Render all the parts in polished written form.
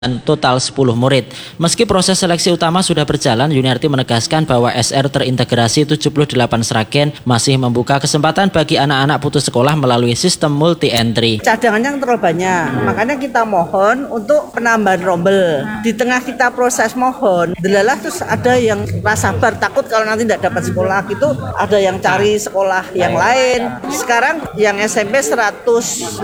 total 10 murid. Meski proses seleksi utama sudah berjalan, Yuniarti menegaskan bahwa SR terintegrasi 78 Sragen masih membuka kesempatan bagi anak-anak putus sekolah melalui sistem multi-entry. Cadangannya yang terlalu banyak, makanya kita mohon untuk penambahan rombel. Di tengah kita proses mohon, delalah terus ada yang rasa sabar, takut kalau nanti tidak dapat sekolah gitu, ada yang cari sekolah yang lain. Sekarang yang SMP 105,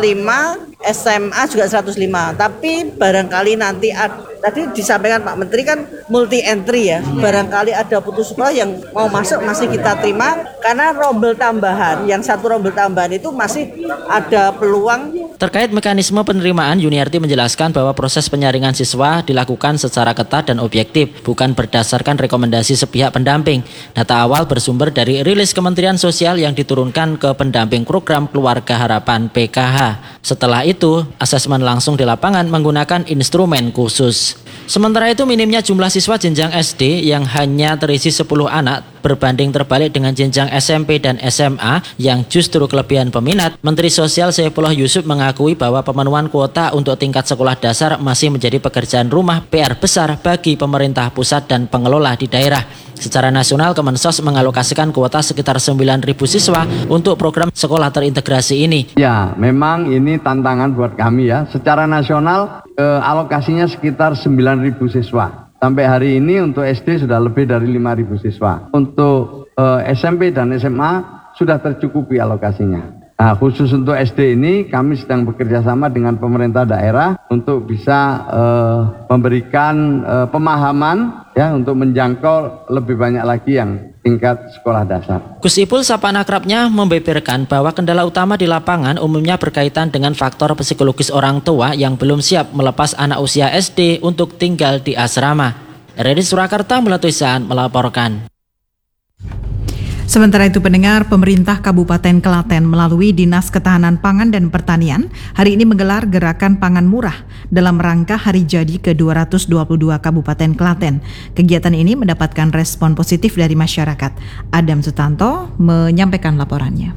SMA juga 105, tapi barangkali nanti tadi disampaikan Pak Menteri kan multi entry ya, barangkali ada putus sekolah yang mau masuk masih kita terima karena rombel tambahan, yang satu rombel tambahan itu masih ada peluang. Terkait mekanisme penerimaan, Yuniarti menjelaskan bahwa proses penyaringan siswa dilakukan secara ketat dan objektif, bukan berdasarkan rekomendasi sepihak pendamping. Data awal bersumber dari rilis Kementerian Sosial yang diturunkan ke pendamping program Keluarga Harapan PKH. Setelah itu, asesmen langsung di lapangan menggunakan instrumen khusus. Sementara itu, minimnya jumlah siswa jenjang SD yang hanya terisi 10 anak berbanding terbalik dengan jenjang SMP dan SMA yang justru kelebihan peminat. Menteri Sosial Saifullah Yusuf mengakui bahwa pemenuhan kuota untuk tingkat sekolah dasar masih menjadi pekerjaan rumah PR besar bagi pemerintah pusat dan pengelola di daerah. Secara nasional, Kemensos mengalokasikan kuota sekitar 9.000 siswa untuk program sekolah terintegrasi ini. Ya, memang ini tantangan buat kami ya. Secara nasional, alokasinya sekitar 9.000 siswa. Sampai hari ini untuk SD sudah lebih dari 5.000 siswa. Untuk SMP dan SMA sudah tercukupi alokasinya. Nah, khusus untuk SD ini kami sedang bekerja sama dengan pemerintah daerah untuk bisa memberikan pemahaman ya untuk menjangkau lebih banyak lagi yang tingkat sekolah dasar. Gus Ipul sapaan akrabnya membeberkan bahwa kendala utama di lapangan umumnya berkaitan dengan faktor psikologis orang tua yang belum siap melepas anak usia SD untuk tinggal di asrama. RRI Surakarta Melatuisan melaporkan. Sementara itu pendengar, pemerintah Kabupaten Klaten melalui Dinas Ketahanan Pangan dan Pertanian hari ini menggelar gerakan pangan murah dalam rangka hari jadi ke-222 Kabupaten Klaten. Kegiatan ini mendapatkan respon positif dari masyarakat. Adam Sutanto menyampaikan laporannya.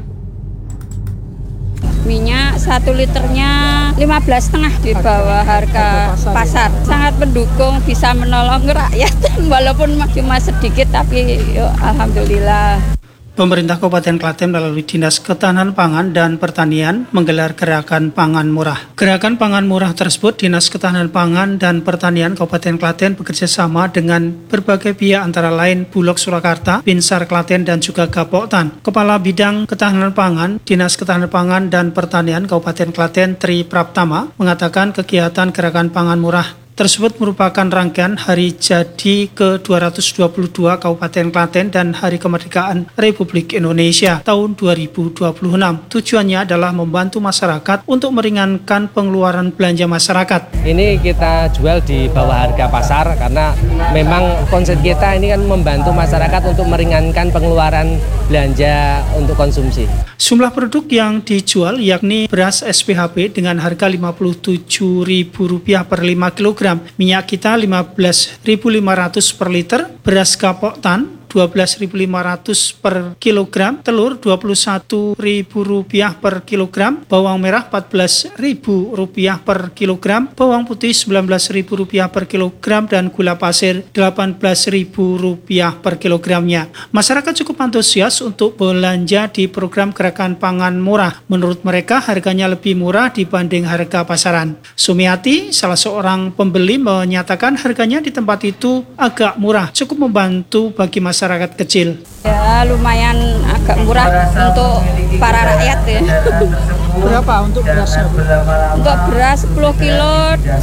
Minyak 1 liternya 15,5 di bawah harga pasar. Sangat mendukung, bisa menolong rakyat walaupun cuma sedikit tapi alhamdulillah. Pemerintah Kabupaten Klaten melalui Dinas Ketahanan Pangan dan Pertanian menggelar gerakan pangan murah. Gerakan pangan murah tersebut Dinas Ketahanan Pangan dan Pertanian Kabupaten Klaten bekerjasama dengan berbagai pihak antara lain Bulog Surakarta, Binsar Klaten dan juga Gapoktan. Kepala Bidang Ketahanan Pangan Dinas Ketahanan Pangan dan Pertanian Kabupaten Klaten Tri Praptama mengatakan kegiatan gerakan pangan murah tersebut merupakan rangkaian hari jadi ke-222 Kabupaten Klaten dan Hari Kemerdekaan Republik Indonesia tahun 2026. Tujuannya adalah membantu masyarakat untuk meringankan pengeluaran belanja masyarakat. Ini kita jual di bawah harga pasar karena memang konsep kita ini kan membantu masyarakat untuk meringankan pengeluaran belanja untuk konsumsi. Jumlah produk yang dijual yakni beras SPHP dengan harga Rp57.000 per 5 kg, minyak kita Rp15.500 per liter, beras Gapoktan Rp12.500 per kilogram, telur Rp21.000 per kilogram, bawang merah Rp14.000 per kilogram, bawang putih Rp19.000 per kilogram, dan gula pasir Rp18.000 per kilogramnya. Masyarakat cukup antusias untuk belanja di program gerakan pangan murah. Menurut mereka harganya lebih murah dibanding harga pasaran. Sumiati, salah seorang pembeli, menyatakan harganya di tempat itu agak murah, cukup membantu bagi masyarakat kecil. Ya lumayan agak murah untuk para rakyat ya. Berapa untuk berasnya? Untuk beras 10 kilo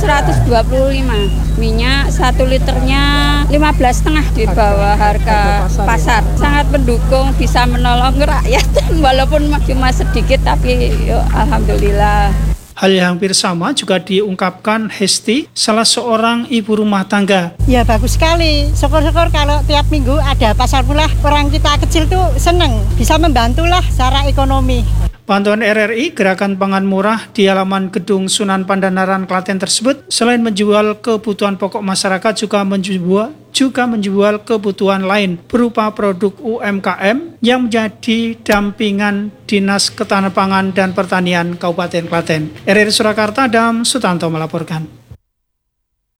125, minyak 1 liternya 15,5 di bawah harga pasar. Sangat mendukung, bisa menolong rakyat walaupun cuma sedikit tapi alhamdulillah. Hal yang hampir sama juga diungkapkan Hesti, salah seorang ibu rumah tangga. Ya bagus sekali, syukur-syukur kalau tiap minggu ada pasar murah, orang kita kecil tuh seneng, bisa membantulah secara ekonomi. Bantuan RRI Gerakan Pangan Murah di halaman Gedung Sunan Pandanaran Klaten tersebut selain menjual kebutuhan pokok masyarakat juga menjual kebutuhan lain berupa produk UMKM yang menjadi dampingan Dinas Ketahanan Pangan dan Pertanian Kabupaten Klaten. RRI Surakarta, Adam Sutanto melaporkan.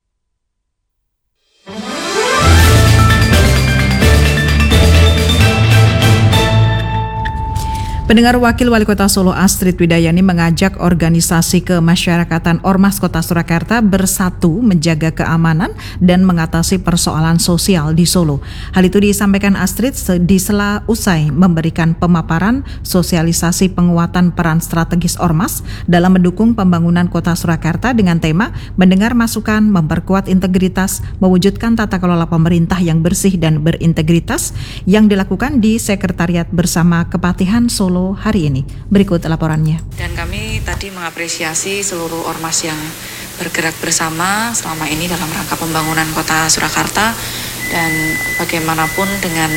Pendengar, Wakil Wali Kota Solo Astrid Widayani mengajak organisasi kemasyarakatan Ormas Kota Surakarta bersatu menjaga keamanan dan mengatasi persoalan sosial di Solo. Hal itu disampaikan Astrid di sela usai memberikan pemaparan sosialisasi penguatan peran strategis Ormas dalam mendukung pembangunan Kota Surakarta dengan tema mendengar masukan, memperkuat integritas, mewujudkan tata kelola pemerintah yang bersih dan berintegritas yang dilakukan di Sekretariat Bersama Kepatihan Solo hari ini. Berikut laporannya. Dan kami tadi mengapresiasi seluruh ormas yang bergerak bersama selama ini dalam rangka pembangunan Kota Surakarta, dan bagaimanapun dengan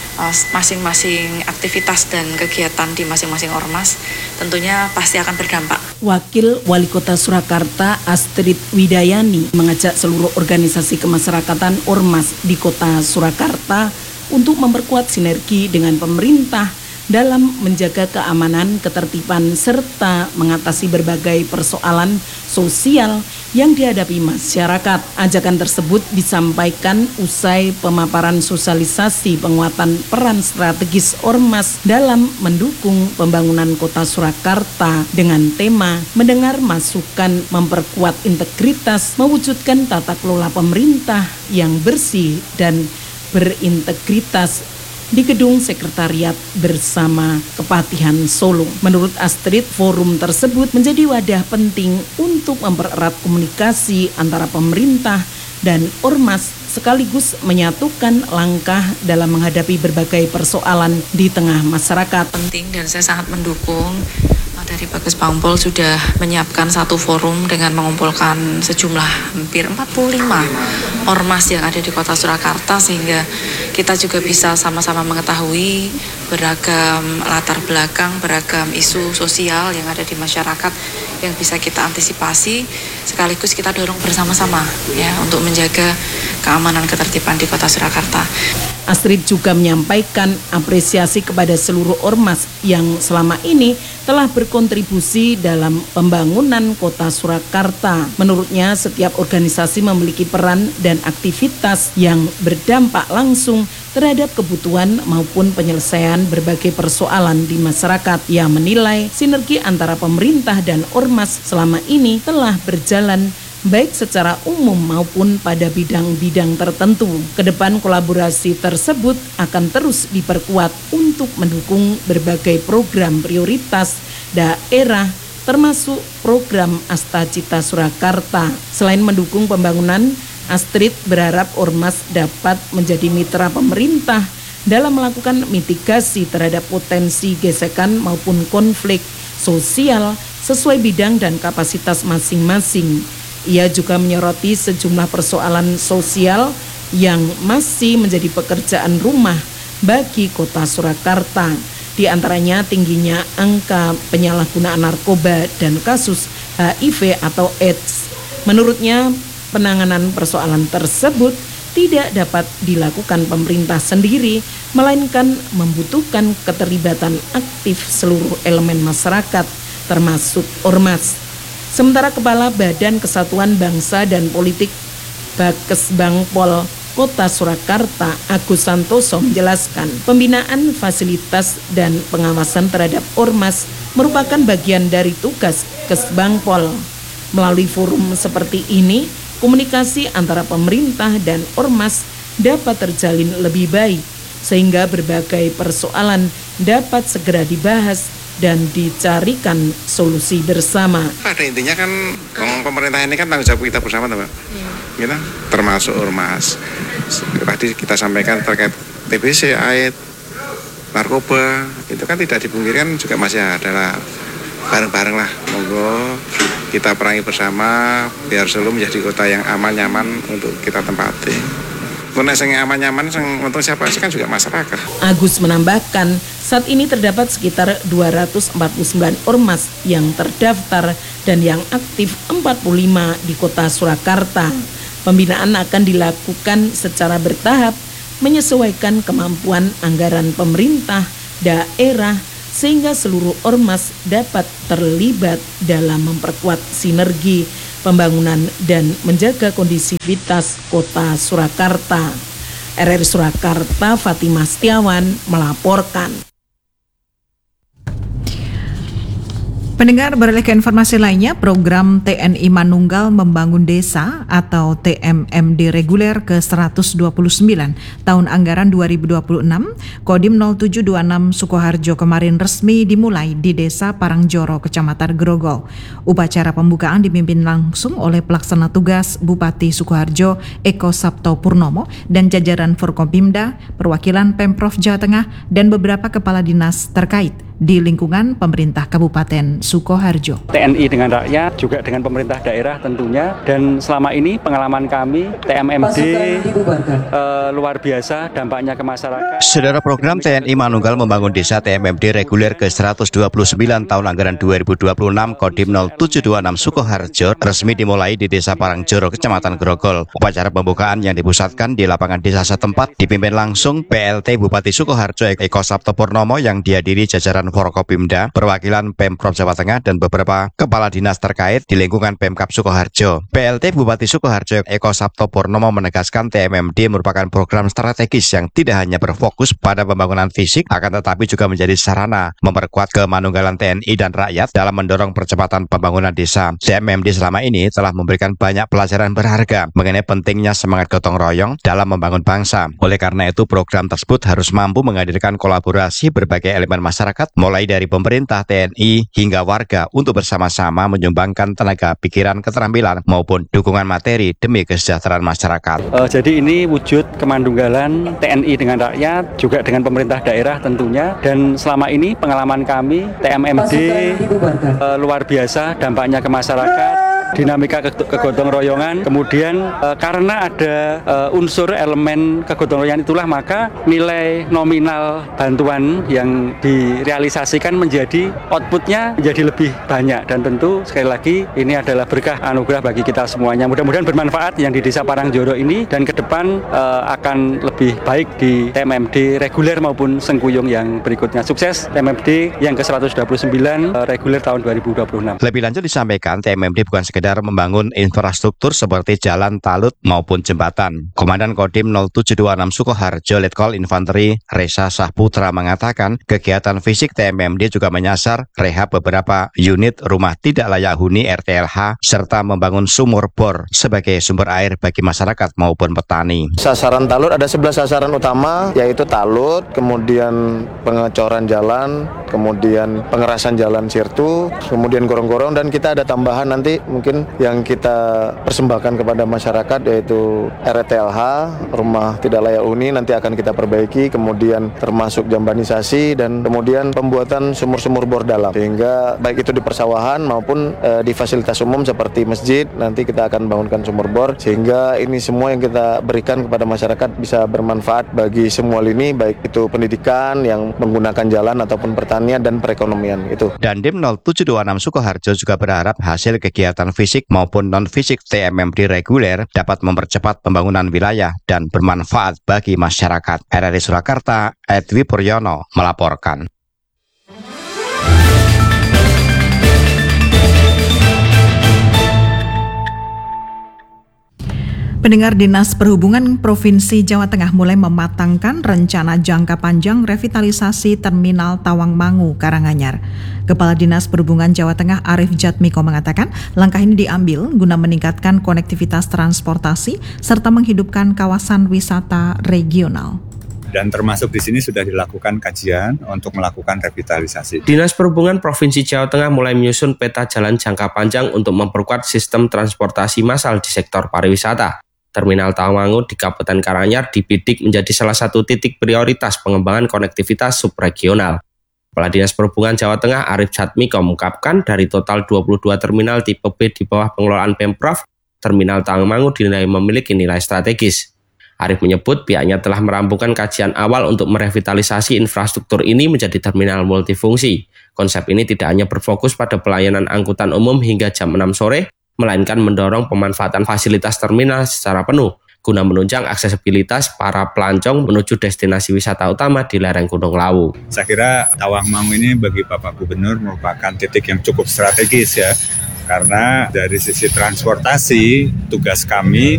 masing-masing aktivitas dan kegiatan di masing-masing ormas tentunya pasti akan berdampak. Wakil Wali Kota Surakarta Astrid Widayani mengajak seluruh organisasi kemasyarakatan ormas di Kota Surakarta untuk memperkuat sinergi dengan pemerintah dalam menjaga keamanan, ketertiban, serta mengatasi berbagai persoalan sosial yang dihadapi masyarakat. Ajakan tersebut disampaikan usai pemaparan sosialisasi penguatan peran strategis Ormas dalam mendukung pembangunan Kota Surakarta dengan tema mendengar masukan, memperkuat integritas, mewujudkan tata kelola pemerintah yang bersih dan berintegritas di Gedung Sekretariat Bersama Kepatihan Solo. Menurut Astrid, forum tersebut menjadi wadah penting untuk mempererat komunikasi antara pemerintah dan ormas sekaligus menyatukan langkah dalam menghadapi berbagai persoalan di tengah masyarakat. Penting, dan saya sangat mendukung dari Bagus Bangpol sudah menyiapkan satu forum dengan mengumpulkan sejumlah hampir 45 ormas yang ada di Kota Surakarta, sehingga kita juga bisa sama-sama mengetahui beragam latar belakang, beragam isu sosial yang ada di masyarakat yang bisa kita antisipasi, sekaligus kita dorong bersama-sama ya untuk menjaga keamanan ketertiban di Kota Surakarta. Astrid juga menyampaikan apresiasi kepada seluruh ormas yang selama ini telah berkontribusi dalam pembangunan Kota Surakarta. Menurutnya, setiap organisasi memiliki peran dan aktivitas yang berdampak langsung terhadap kebutuhan maupun penyelesaian berbagai persoalan di masyarakat. Ia menilai sinergi antara pemerintah dan ormas selama ini telah berjalan baik secara umum maupun pada bidang-bidang tertentu. Kedepan kolaborasi tersebut akan terus diperkuat untuk mendukung berbagai program prioritas daerah termasuk program Astacita Surakarta. Selain mendukung pembangunan, Astrid berharap ormas dapat menjadi mitra pemerintah dalam melakukan mitigasi terhadap potensi gesekan maupun konflik sosial sesuai bidang dan kapasitas masing-masing. Ia juga menyoroti sejumlah persoalan sosial yang masih menjadi pekerjaan rumah bagi Kota Surakarta. Di antaranya tingginya angka penyalahgunaan narkoba dan kasus HIV atau AIDS. Menurutnya, penanganan persoalan tersebut tidak dapat dilakukan pemerintah sendiri, melainkan membutuhkan keterlibatan aktif seluruh elemen masyarakat, termasuk ormas. Sementara Kepala Badan Kesatuan Bangsa dan Politik Bagus Bangpol Kota Surakarta Agus Santoso menjelaskan, pembinaan fasilitas dan pengawasan terhadap ormas merupakan bagian dari tugas Kesbangpol. Melalui forum seperti ini, komunikasi antara pemerintah dan ormas dapat terjalin lebih baik, sehingga berbagai persoalan dapat segera dibahas dan dicarikan solusi bersama. Pada intinya kan pemerintah ini kan tanggung jawab kita bersama, Mbak. Kita termasuk ormas. Tadi kita sampaikan terkait TBC, AIDS, narkoba, itu kan tidak dipungkirkan juga masih adalah bareng-bareng lah. Monggo kita perangi bersama biar Solo menjadi kota yang aman nyaman untuk kita tempati. Karena yang aman nyaman, untuk siapa sih kan juga masyarakat. Agus menambahkan, saat ini terdapat sekitar 249 ormas yang terdaftar dan yang aktif 45 di Kota Surakarta. Pembinaan akan dilakukan secara bertahap menyesuaikan kemampuan anggaran pemerintah daerah sehingga seluruh ormas dapat terlibat dalam memperkuat sinergi pembangunan dan menjaga kondisivitas Kota Surakarta. RRI Surakarta, Fatimah Setiawan melaporkan. Pendengar, beralih ke informasi lainnya, program TNI Manunggal Membangun Desa atau TMMD reguler ke-129 tahun anggaran 2026, Kodim 0726 Sukoharjo kemarin resmi dimulai di Desa Parangjoro, Kecamatan Grogol. Upacara pembukaan dipimpin langsung oleh pelaksana tugas Bupati Sukoharjo Eko Sabto Purnomo dan jajaran Forkopimda, perwakilan Pemprov Jawa Tengah, dan beberapa kepala dinas terkait di lingkungan pemerintah Kabupaten Sukoharjo. TNI dengan rakyat, juga dengan pemerintah daerah tentunya, dan selama ini pengalaman kami TMMD luar biasa dampaknya ke masyarakat. Saudara, program TNI Manunggal Membangun Desa TMMD reguler ke-129 tahun anggaran 2026 Kodim 0726 Sukoharjo resmi dimulai di Desa Parangjoro, Kecamatan Grogol. Upacara pembukaan yang dipusatkan di lapangan desa setempat dipimpin langsung PLT Bupati Sukoharjo Eko Sabto Purnomo yang dihadiri jajaran Forkopimda, perwakilan Pemprov Jawa Tengah, dan beberapa kepala dinas terkait di lingkungan Pemkab Sukoharjo. PLT Bupati Sukoharjo Eko Sabto Purnomo menegaskan TMMD merupakan program strategis yang tidak hanya berfokus pada pembangunan fisik, akan tetapi juga menjadi sarana memperkuat kemanunggalan TNI dan rakyat dalam mendorong percepatan pembangunan desa. TMMD selama ini telah memberikan banyak pelajaran berharga mengenai pentingnya semangat gotong royong dalam membangun bangsa. Oleh karena itu, program tersebut harus mampu menghadirkan kolaborasi berbagai elemen masyarakat, mulai dari pemerintah, TNI, hingga warga untuk bersama-sama menyumbangkan tenaga, pikiran, keterampilan, maupun dukungan materi demi kesejahteraan masyarakat. Jadi ini wujud kemandunggalan TNI dengan rakyat, juga dengan pemerintah daerah tentunya, dan selama ini pengalaman kami TMMD luar biasa dampaknya ke masyarakat. Dinamika kegotong royongan, kemudian karena ada unsur elemen kegotong royongan itulah maka nilai nominal bantuan yang direalisasikan menjadi outputnya menjadi lebih banyak, dan tentu sekali lagi ini adalah berkah anugerah bagi kita semuanya. Mudah-mudahan bermanfaat yang di Desa Parangjoro ini, dan ke depan akan lebih baik di TMMD reguler maupun Sengkuyung yang berikutnya. Sukses TMMD yang ke-129 reguler tahun 2026. Lebih lanjut disampaikan, TMMD bukan sekedar membangun infrastruktur seperti jalan, talut, maupun jembatan. Komandan Kodim 0726 Sukoharjo Letkol Infanteri Resa Sahputra mengatakan kegiatan fisik TMMD juga menyasar rehab beberapa unit rumah tidak layak huni RTLH serta membangun sumur bor sebagai sumber air bagi masyarakat maupun petani. Sasaran talut ada 11 sasaran utama, yaitu talut, kemudian pengecoran jalan, kemudian pengerasan jalan sirtu, kemudian gorong-gorong, dan kita ada tambahan nanti mungkin yang kita persembahkan kepada masyarakat, yaitu RTLH, rumah tidak layak huni, nanti akan kita perbaiki, kemudian termasuk jambanisasi, dan kemudian pembuatan sumur-sumur bor dalam, sehingga baik itu di persawahan maupun di fasilitas umum seperti masjid, nanti kita akan bangunkan sumur bor, sehingga ini semua yang kita berikan kepada masyarakat bisa bermanfaat bagi semua lini, baik itu pendidikan yang menggunakan jalan ataupun pertanian dan perekonomian itu. Dandim 0726 Sukoharjo juga berharap hasil kegiatan fisik maupun non-fisik TMMD reguler dapat mempercepat pembangunan wilayah dan bermanfaat bagi masyarakat. RRI Surakarta, Edwi Puryono melaporkan. Pendengar, Dinas Perhubungan Provinsi Jawa Tengah mulai mematangkan rencana jangka panjang revitalisasi Terminal Tawangmangu, Karanganyar. Kepala Dinas Perhubungan Jawa Tengah Arif Jatmiko mengatakan langkah ini diambil guna meningkatkan konektivitas transportasi serta menghidupkan kawasan wisata regional. Dan termasuk di sini sudah dilakukan kajian untuk melakukan revitalisasi. Dinas Perhubungan Provinsi Jawa Tengah mulai menyusun peta jalan jangka panjang untuk memperkuat sistem transportasi massal di sektor pariwisata. Terminal Tawangmangu di Kabupaten Karanganyar dibidik menjadi salah satu titik prioritas pengembangan konektivitas subregional. Kepala Dinas Perhubungan Jawa Tengah Arif Jatmiko mengungkapkan dari total 22 terminal tipe B di bawah pengelolaan Pemprov, Terminal Tawangmangu dinilai memiliki nilai strategis. Arif menyebut pihaknya telah merampungkan kajian awal untuk merevitalisasi infrastruktur ini menjadi terminal multifungsi. Konsep ini tidak hanya berfokus pada pelayanan angkutan umum hingga jam 6 sore, melainkan mendorong pemanfaatan fasilitas terminal secara penuh, guna menunjang aksesibilitas para pelancong menuju destinasi wisata utama di lereng Gunung Lawu. Saya kira Tawangmangu ini bagi Bapak Gubernur merupakan titik yang cukup strategis ya, karena dari sisi transportasi tugas kami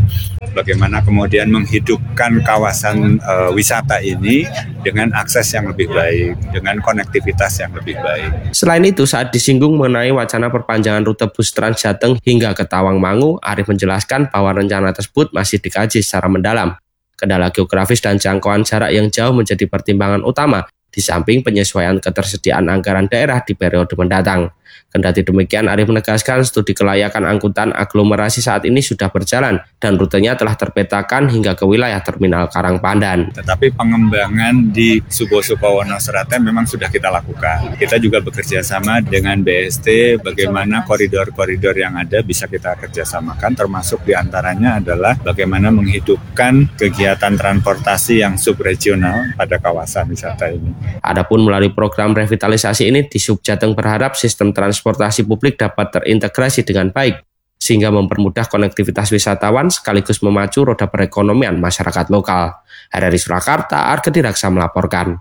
bagaimana kemudian menghidupkan kawasan wisata ini dengan akses yang lebih baik, dengan konektivitas yang lebih baik. Selain itu, saat disinggung mengenai wacana perpanjangan rute bus Trans Jateng hingga ke Tawangmangu, Arief menjelaskan bahwa rencana tersebut masih dikaji secara mendalam. Kendala geografis dan jangkauan jarak yang jauh menjadi pertimbangan utama, di samping penyesuaian ketersediaan anggaran daerah di periode mendatang. Kendati demikian, Arief menegaskan studi kelayakan angkutan aglomerasi saat ini sudah berjalan dan rutenya telah terpetakan hingga ke wilayah Terminal Karangpandan. Tetapi pengembangan di Subo-Subo Wonoseraten memang sudah kita lakukan. Kita juga bekerja sama dengan BST, bagaimana koridor-koridor yang ada bisa kita kerjasamakan, termasuk diantaranya adalah bagaimana menghidupkan kegiatan transportasi yang subregional pada kawasan wisata ini. Adapun melalui program revitalisasi ini, di Subjateng berharap sistem transportasi publik dapat terintegrasi dengan baik, sehingga mempermudah konektivitas wisatawan sekaligus memacu roda perekonomian masyarakat lokal. RRI Surakarta, Argedi Raksa melaporkan.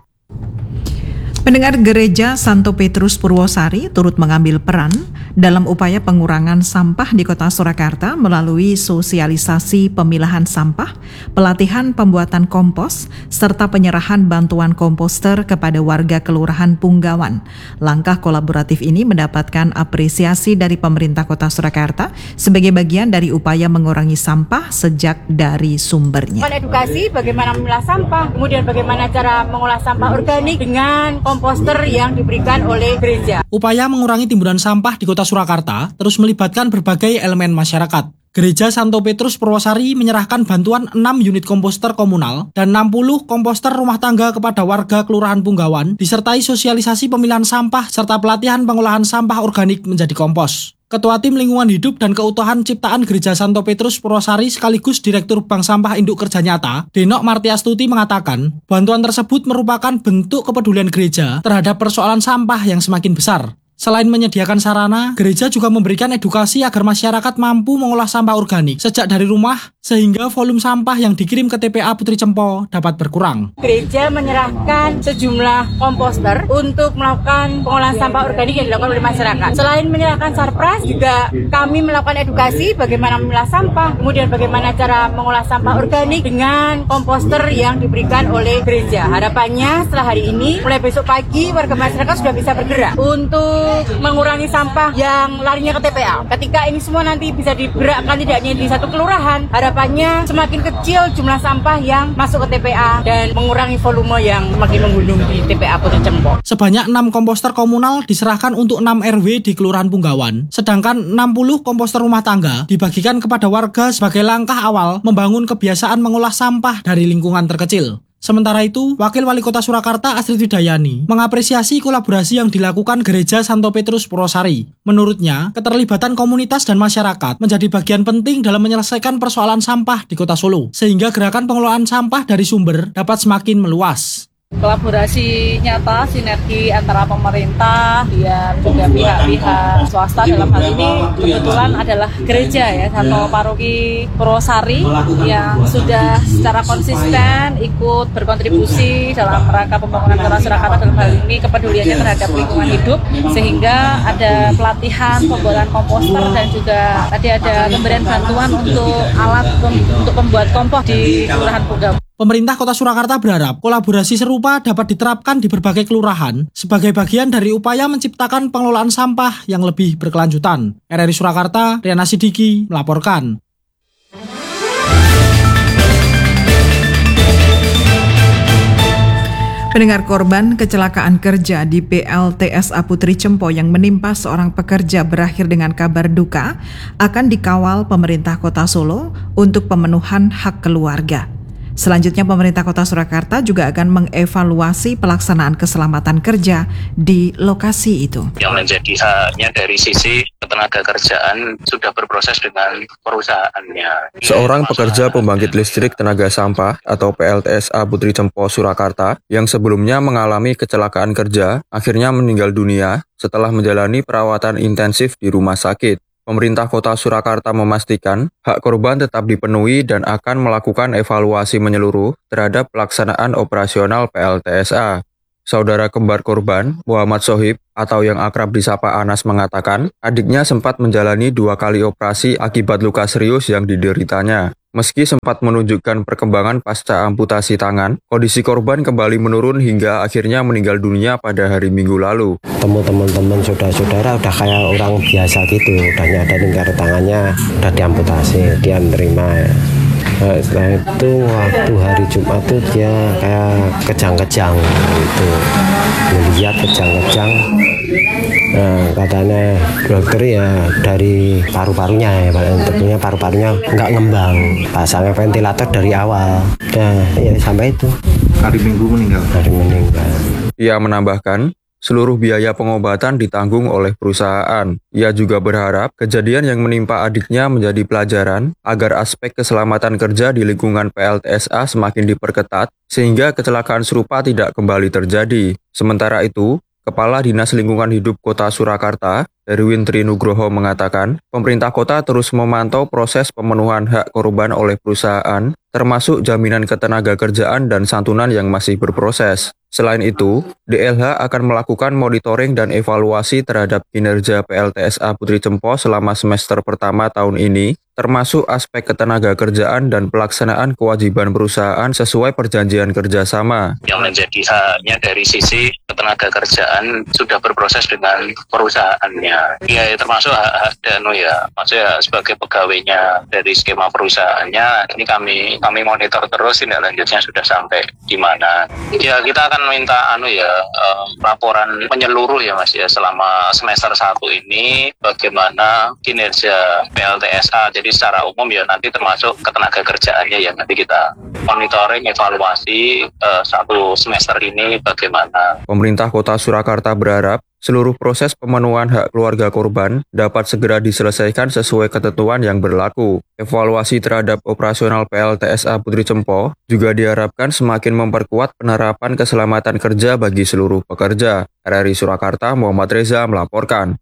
Pendengar, Gereja Santo Petrus Purwosari turut mengambil peran dalam upaya pengurangan sampah di Kota Surakarta melalui sosialisasi pemilahan sampah, pelatihan pembuatan kompos, serta penyerahan bantuan komposter kepada warga Kelurahan Punggawan. Langkah kolaboratif ini mendapatkan apresiasi dari pemerintah Kota Surakarta sebagai bagian dari upaya mengurangi sampah sejak dari sumbernya. Edukasi bagaimana memilah sampah, kemudian bagaimana cara mengolah sampah organik dengan komposter yang diberikan oleh gereja. Upaya mengurangi timbunan sampah di Kota Surakarta terus melibatkan berbagai elemen masyarakat. Gereja Santo Petrus Purwosari menyerahkan bantuan 6 unit komposter komunal dan 60 komposter rumah tangga kepada warga Kelurahan Punggawan, disertai sosialisasi pemilihan sampah serta pelatihan pengolahan sampah organik menjadi kompos. Ketua Tim Lingkungan Hidup dan Keutuhan Ciptaan Gereja Santo Petrus Purwosari sekaligus Direktur Bank Sampah Induk Kerja Nyata, Denok Martiastuti mengatakan, bantuan tersebut merupakan bentuk kepedulian gereja terhadap persoalan sampah yang semakin besar. Selain menyediakan sarana, gereja juga memberikan edukasi agar masyarakat mampu mengolah sampah organik sejak dari rumah, sehingga volume sampah yang dikirim ke TPA Putri Cempo dapat berkurang. Gereja menyerahkan sejumlah komposter untuk melakukan pengolahan sampah organik yang dilakukan oleh masyarakat. Selain menyerahkan sarpras, juga kami melakukan edukasi bagaimana memilah sampah, kemudian bagaimana cara mengolah sampah organik dengan komposter yang diberikan oleh gereja. Harapannya setelah hari ini, mulai besok pagi warga masyarakat sudah bisa bergerak untuk mengurangi sampah yang larinya ke TPA. Ketika ini semua nanti bisa digerakkan tidak hanya di satu kelurahan, harapannya semakin kecil jumlah sampah yang masuk ke TPA dan mengurangi volume yang semakin menggunung di TPA Putri Cempo. Sebanyak 6 komposter komunal diserahkan untuk 6 RW di Kelurahan Punggawan, sedangkan 60 komposter rumah tangga dibagikan kepada warga sebagai langkah awal membangun kebiasaan mengolah sampah dari lingkungan terkecil. Sementara itu, Wakil Wali Kota Surakarta Astrid Widayani mengapresiasi kolaborasi yang dilakukan Gereja Santo Petrus Purwosari. Menurutnya, keterlibatan komunitas dan masyarakat menjadi bagian penting dalam menyelesaikan persoalan sampah di Kota Solo, sehingga gerakan pengelolaan sampah dari sumber dapat semakin meluas. Kolaborasi nyata, sinergi antara pemerintah dan juga pihak-pihak swasta dalam hal ini kebetulan adalah gereja ya, Santo Paroki Purwosari yang sudah secara konsisten ikut berkontribusi dalam rangka pembangunan Kota Surakarta, dalam hal ini kepeduliannya terhadap lingkungan hidup, sehingga ada pelatihan pembuatan komposter dan juga tadi ada pemberian bantuan untuk alat untuk membuat kompos di Kelurahan Punggawan. Pemerintah Kota Surakarta berharap kolaborasi serupa dapat diterapkan di berbagai kelurahan sebagai bagian dari upaya menciptakan pengelolaan sampah yang lebih berkelanjutan. RRI Surakarta, Riana Sidiki melaporkan. Pendengar, korban kecelakaan kerja di PLTSA Putri Cempo yang menimpa seorang pekerja berakhir dengan kabar duka akan dikawal pemerintah Kota Solo untuk pemenuhan hak keluarga. Selanjutnya, pemerintah Kota Surakarta juga akan mengevaluasi pelaksanaan keselamatan kerja di lokasi itu. Yang menjadi haknya dari sisi tenaga kerjaan sudah berproses dengan perusahaannya. Seorang pekerja pembangkit listrik tenaga sampah atau PLTSA Putri Cempo Surakarta yang sebelumnya mengalami kecelakaan kerja akhirnya meninggal dunia setelah menjalani perawatan intensif di rumah sakit. Pemerintah Kota Surakarta memastikan hak korban tetap dipenuhi dan akan melakukan evaluasi menyeluruh terhadap pelaksanaan operasional PLTSA. Saudara kembar korban, Muhammad Sohib, atau yang akrab disapa Anas mengatakan, adiknya sempat menjalani 2 kali operasi akibat luka serius yang dideritanya. Meski sempat menunjukkan perkembangan pasca amputasi tangan, kondisi korban kembali menurun hingga akhirnya meninggal dunia pada hari Minggu lalu. Temu teman-teman saudara-saudara udah kayak orang biasa gitu, udah nyadarin kalau tangannya udah diamputasi, dia menerima. Setelah itu waktu hari Jumat tuh dia kayak kejang-kejang gitu, melihat kejang-kejang. Nah, katanya dokter ya dari paru-parunya ya, tentunya paru-parunya nggak ngembang, pasangnya ventilator dari awal. Nah, ya sampai itu. Hari Minggu meninggal. Hari meninggal. Ia menambahkan, seluruh biaya pengobatan ditanggung oleh perusahaan. Ia juga berharap kejadian yang menimpa adiknya menjadi pelajaran agar aspek keselamatan kerja di lingkungan PLTSA semakin diperketat sehingga kecelakaan serupa tidak kembali terjadi. Sementara itu, Kepala Dinas Lingkungan Hidup Kota Surakarta, Erwin Trinugroho mengatakan, pemerintah kota terus memantau proses pemenuhan hak korban oleh perusahaan, termasuk jaminan ketenagakerjaan dan santunan yang masih berproses. Selain itu, DLH akan melakukan monitoring dan evaluasi terhadap kinerja PLTSA Putri Cempo selama semester pertama tahun ini, termasuk aspek ketenagakerjaan dan pelaksanaan kewajiban perusahaan sesuai perjanjian kerjasama. Yang menjadi haknya dari sisi ketenagakerjaan sudah berproses dengan perusahaannya. Ya termasuk hak Danu ya, maksudnya sebagai pegawainya dari skema perusahaannya, ini kami monitor terus tindak lanjutnya sudah sampai di mana. Ya kita akan minta laporan menyeluruh ya Mas ya selama semester 1 ini bagaimana kinerja PLTSA. Jadi secara umum ya nanti termasuk ketenagakerjaannya ya nanti kita monitoring evaluasi 1 semester ini bagaimana. Pemerintah Kota Surakarta berharap seluruh proses pemenuhan hak keluarga korban dapat segera diselesaikan sesuai ketentuan yang berlaku. Evaluasi terhadap operasional PLTSA Putri Cempo juga diharapkan semakin memperkuat penerapan keselamatan kerja bagi seluruh pekerja. RRI Surakarta, Muhammad Reza melaporkan.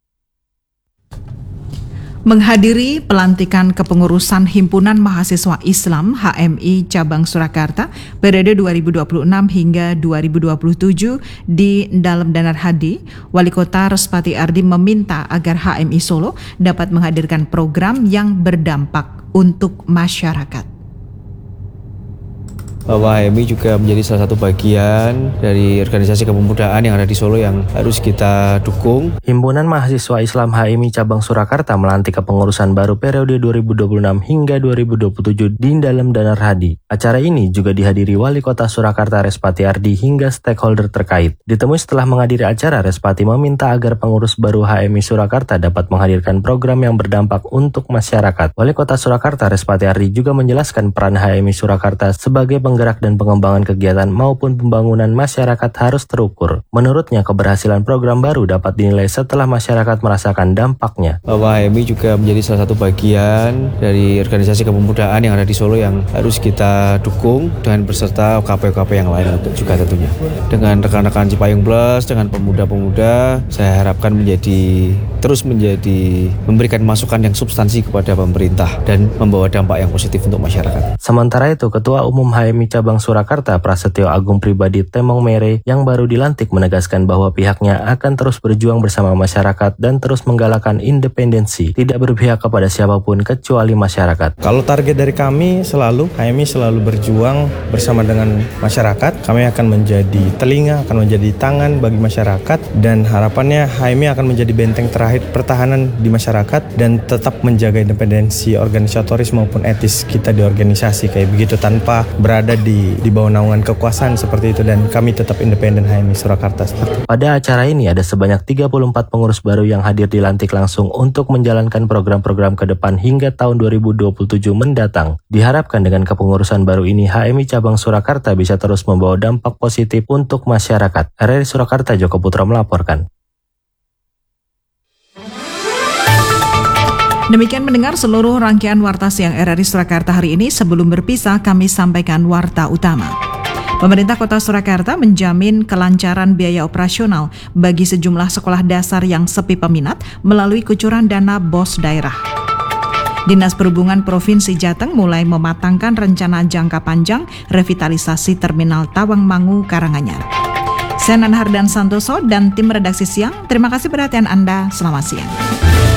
Menghadiri pelantikan kepengurusan Himpunan Mahasiswa Islam HMI Cabang Surakarta periode 2026 hingga 2027 di Dalam Danar Hadi, Wali Kota Respati Ardi meminta agar HMI Solo dapat menghadirkan program yang berdampak untuk masyarakat. Bahwa HMI juga menjadi salah satu bagian dari organisasi kepemudaan yang ada di Solo yang harus kita dukung. Himpunan Mahasiswa Islam HMI Cabang Surakarta melantik kepengurusan baru periode 2026 hingga 2027 di Dalam Danar Hadi. Acara ini juga dihadiri Wali Kota Surakarta Respati Ardi hingga stakeholder terkait. Ditemui setelah menghadiri acara, Respati meminta agar pengurus baru HMI Surakarta dapat menghadirkan program yang berdampak untuk masyarakat. Wali Kota Surakarta Respati Ardi juga menjelaskan peran HMI Surakarta sebagai penggerak dan pengembangan kegiatan maupun pembangunan masyarakat harus terukur. Menurutnya, keberhasilan program baru dapat dinilai setelah masyarakat merasakan dampaknya. Bahwa HMI juga menjadi salah satu bagian dari organisasi kepemudaan yang ada di Solo yang harus kita dukung dengan berserta OKP-OKP yang lain untuk juga tentunya. Dengan rekan-rekan Cipayung Plus, dengan pemuda-pemuda, saya harapkan terus memberikan masukan yang substansi kepada pemerintah dan membawa dampak yang positif untuk masyarakat. Sementara itu, Ketua Umum HMI Cabang Surakarta Prasetyo Agung Pribadi Temong Mere yang baru dilantik menegaskan bahwa pihaknya akan terus berjuang bersama masyarakat dan terus menggalakkan independensi, tidak berpihak kepada siapapun kecuali masyarakat. Kalau target dari kami HMI selalu berjuang bersama dengan masyarakat. Kami akan menjadi telinga, akan menjadi tangan bagi masyarakat, dan harapannya HMI akan menjadi benteng terakhir pertahanan di masyarakat dan tetap menjaga independensi organisatoris maupun etis kita di organisasi kayak begitu tanpa berada di bawah naungan kekuasaan seperti itu, dan kami tetap independen HMI Surakarta. Pada acara ini ada sebanyak 34 pengurus baru yang hadir dilantik langsung untuk menjalankan program-program ke depan hingga tahun 2027 mendatang. Diharapkan dengan kepengurusan baru ini HMI Cabang Surakarta bisa terus membawa dampak positif untuk masyarakat. RRI Surakarta, Joko Putra melaporkan. Demikian mendengar seluruh rangkaian Warta Siang RRI Surakarta hari ini. Sebelum berpisah, kami sampaikan Warta Utama. Pemerintah Kota Surakarta menjamin kelancaran biaya operasional bagi sejumlah sekolah dasar yang sepi peminat melalui kucuran dana BOS daerah. Dinas Perhubungan Provinsi Jateng mulai mematangkan rencana jangka panjang revitalisasi Terminal Tawangmangu, Karanganyar. Saya Nana Hardan Santoso dan tim redaksi siang. Terima kasih perhatian Anda. Selamat siang.